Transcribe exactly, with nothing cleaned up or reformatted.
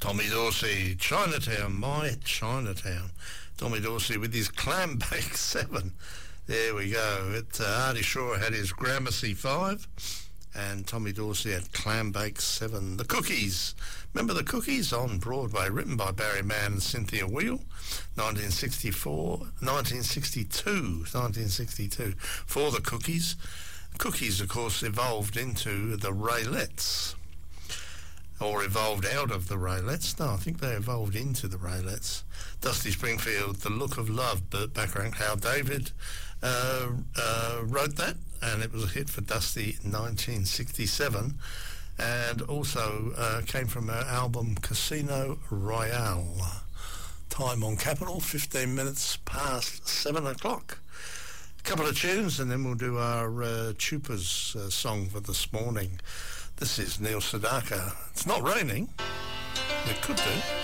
Tommy Dorsey, Chinatown, my Chinatown. Tommy Dorsey with his Clambake seven. There we go. It, uh, Artie Shaw had his Gramercy five, and Tommy Dorsey had Clambake seven. The Cookies. Remember the Cookies on Broadway, written by Barry Mann and Cynthia Weil, nineteen sixty-four, nineteen sixty-two, nineteen sixty-two, for the Cookies. Cookies, of course, evolved into the Raylettes, or evolved out of the Raylettes. No, I think they evolved into the Raylettes. Dusty Springfield, The Look of Love, Burt Bacharach, Hal David uh, uh, wrote that, and it was a hit for Dusty in nineteen sixty-seven, and also uh, came from her album Casino Royale. Time on Capital, fifteen minutes past seven o'clock. A couple of tunes, and then we'll do our uh, Chupas uh, song for this morning. This is Neil Sedaka. It's not raining. It could do.